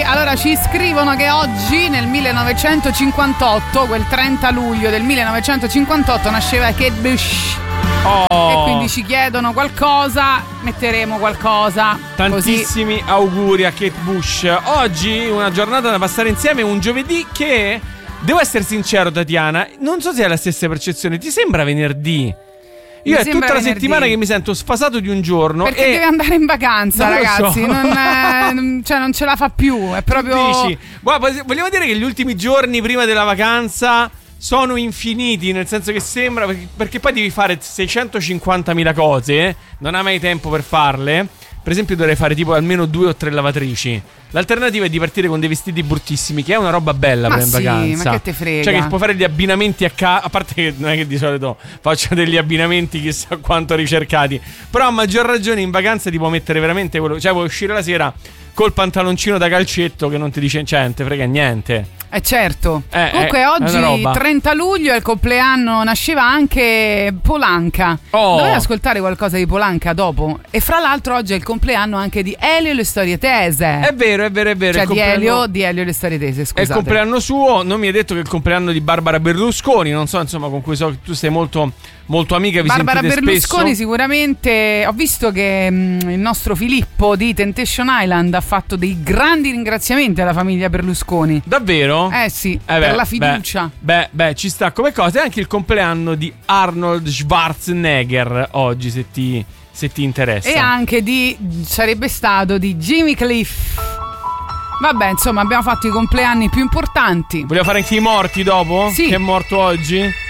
allora ci scrivono che oggi nel 1958, quel 30 luglio del 1958, nasceva Kate Bush. E quindi ci chiedono qualcosa, metteremo qualcosa. Tantissimi auguri a Kate Bush. Oggi una giornata da passare insieme, un giovedì che, devo essere sincero Tatiana, non so se hai la stessa percezione, ti sembra venerdì? Io è tutta la settimana che mi sento sfasato di un giorno. Perché deve andare in vacanza, ragazzi. Non ce la fa più. È proprio. Dici, vogliamo dire che gli ultimi giorni prima della vacanza sono infiniti, nel senso che sembra, perché poi devi fare 650.000 cose, non hai mai tempo per farle. Per esempio dovrei fare tipo almeno 2 o 3 lavatrici. L'alternativa è di partire con dei vestiti bruttissimi, che è una roba bella per in vacanza. Ma che te frega? Cioè che puoi fare gli abbinamenti a casa. A parte che non è che di solito faccio degli abbinamenti chissà quanto ricercati, però a maggior ragione in vacanza ti può mettere veramente quello. Cioè puoi uscire la sera col pantaloncino da calcetto che non ti dice, cioè non te frega niente. Certo. Comunque oggi 30 luglio è il compleanno, nasceva anche Polanca. Dovevi ascoltare qualcosa di Polanca dopo. E fra l'altro oggi è il compleanno anche di Elio e le storie tese. È vero. Cioè di Elio e le storie tese, scusate. È il compleanno suo. Non mi hai detto che è il compleanno di Barbara Berlusconi. Non so, insomma, con cui so che tu sei molto amica, vi Barbara sentite Berlusconi spesso. Sicuramente. Ho visto che il nostro Filippo di Temptation Island ha fatto dei grandi ringraziamenti alla famiglia Berlusconi. Davvero? Sì, per la fiducia. Beh, ci sta come cosa. È anche il compleanno di Arnold Schwarzenegger oggi, se ti interessa. E anche sarebbe stato di Jimmy Cliff. Vabbè, insomma, abbiamo fatto i compleanni più importanti. Vogliamo fare anche i morti dopo? Sì. Che è morto oggi?